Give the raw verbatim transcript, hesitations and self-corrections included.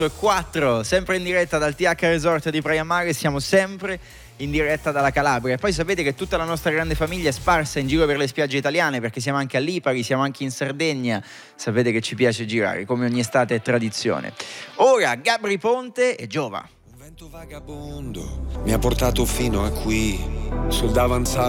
quattro, sempre in diretta dal T H Resort di Praia Mare, siamo sempre in diretta dalla Calabria. E poi sapete che tutta la nostra grande famiglia è sparsa in giro per le spiagge italiane, perché siamo anche a Lipari, siamo anche in Sardegna. Sapete che ci piace girare, come ogni estate è tradizione. Ora Gabry Ponte e Giova. Un vento vagabondo mi ha portato fino a qui, sul davanzale